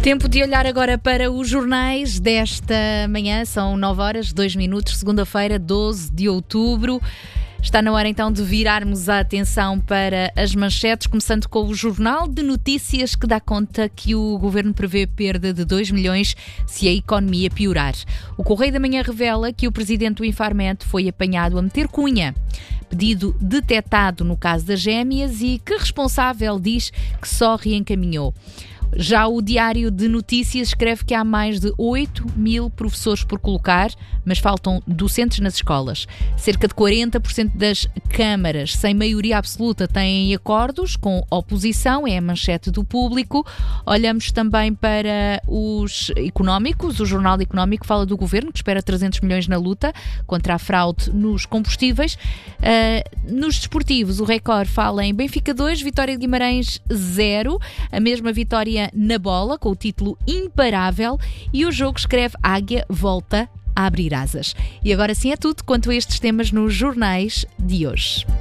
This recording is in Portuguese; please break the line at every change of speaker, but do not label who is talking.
Tempo de olhar agora para os jornais desta manhã. São 9h02, segunda-feira, 12 de outubro. Está na hora então de virarmos a atenção para as manchetes, começando com o Jornal de Notícias, que dá conta que o Governo prevê perda de 2 milhões se a economia piorar. O Correio da Manhã revela que o presidente do Infarmed foi apanhado a meter cunha. Pedido detectado no caso das gêmeas e que responsável diz que só reencaminhou. Já o Diário de Notícias escreve que há mais de 8 mil professores por colocar, mas faltam docentes nas escolas. Cerca de 40% das câmaras sem maioria absoluta têm acordos com oposição, é a manchete do Público. Olhamos também para os económicos. O Jornal Económico fala do Governo, que espera 300 milhões na luta contra a fraude nos combustíveis. Nos desportivos, o Record fala em Benfica 2, Vitória de Guimarães 0, a mesma vitória na bola, com o título imparável, e o jogo escreve Águia volta a abrir asas. E agora sim é tudo quanto a estes temas nos jornais de hoje.